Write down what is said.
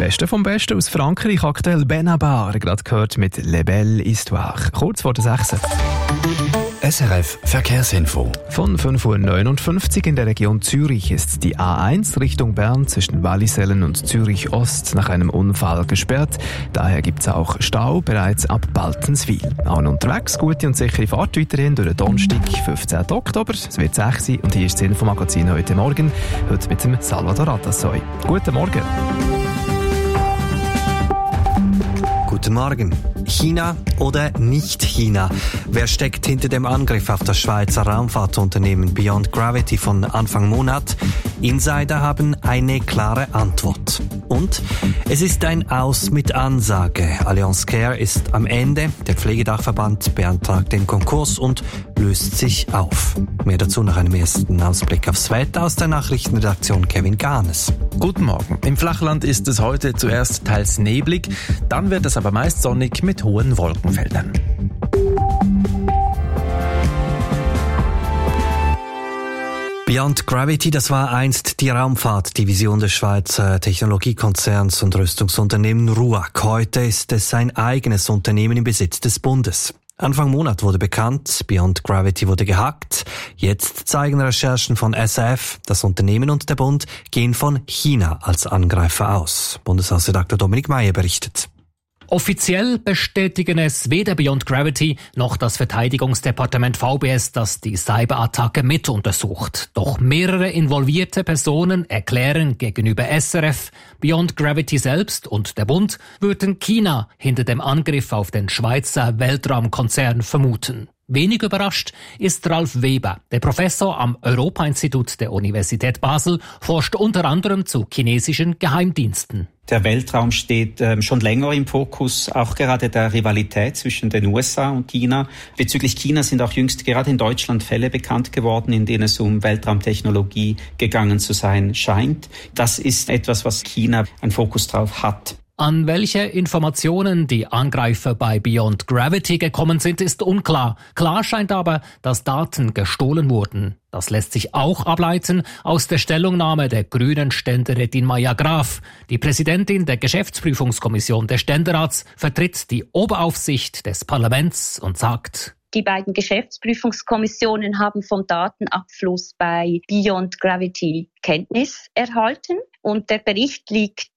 Beste vom Besten aus Frankreich, aktuell Benabar, gerade gehört mit «Le Belle Histoire». Kurz vor der 6. SRF Verkehrsinfo. Von 5:59 Uhr in der Region Zürich ist die A1 Richtung Bern zwischen Wallisellen und Zürich Ost nach einem Unfall gesperrt. Daher gibt es auch Stau bereits ab Baltenswil. Auch unterwegs gute und sichere Fahrt weiterhin durch den Donnerstag, 15. Oktober. Es wird 6 Uhr und hier ist das Infomagazin heute Morgen. Heute mit dem Salvador Atassoy. Guten Morgen. Guten Morgen. China oder nicht China? Wer steckt hinter dem Angriff auf das Schweizer Raumfahrtunternehmen Beyond Gravity von Anfang Monat? Insider haben eine klare Antwort. Und es ist ein Aus mit Ansage. Allianz Care ist am Ende. Der Pflegedachverband beantragt den Konkurs und löst sich auf. Mehr dazu nach einem ersten Ausblick aufs Wetter aus der Nachrichtenredaktion Kevin Garnes. Guten Morgen. Im Flachland ist es heute zuerst teils neblig, dann wird es aber meist sonnig mit hohen Wolkenfeldern. Beyond Gravity, das war einst die Raumfahrtdivision des Schweizer Technologiekonzerns und Rüstungsunternehmen RUAG. Heute ist es ein eigenes Unternehmen im Besitz des Bundes. Anfang Monat wurde bekannt, Beyond Gravity wurde gehackt. Jetzt zeigen Recherchen von SRF, das Unternehmen und der Bund gehen von China als Angreifer aus. Bundeshausredakteur Dominik Meyer berichtet. Offiziell bestätigen es weder Beyond Gravity noch das Verteidigungsdepartement VBS, das die Cyberattacke mit untersucht. Doch mehrere involvierte Personen erklären gegenüber SRF, Beyond Gravity selbst und der Bund würden China hinter dem Angriff auf den Schweizer Weltraumkonzern vermuten. Wenig überrascht ist Ralf Weber. Der Professor am Europa-Institut der Universität Basel forscht unter anderem zu chinesischen Geheimdiensten. Der Weltraum steht schon länger im Fokus, auch gerade der Rivalität zwischen den USA und China. Bezüglich China sind auch jüngst gerade in Deutschland Fälle bekannt geworden, in denen es um Weltraumtechnologie gegangen zu sein scheint. Das ist etwas, was China einen Fokus drauf hat. An welche Informationen die Angreifer bei Beyond Gravity gekommen sind, ist unklar. Klar scheint aber, dass Daten gestohlen wurden. Das lässt sich auch ableiten aus der Stellungnahme der grünen Ständerätin Maja Graf. Die Präsidentin der Geschäftsprüfungskommission des Ständerats vertritt die Oberaufsicht des Parlaments und sagt: Die beiden Geschäftsprüfungskommissionen haben vom Datenabfluss bei Beyond Gravity Kenntnis erhalten und der Bericht liegt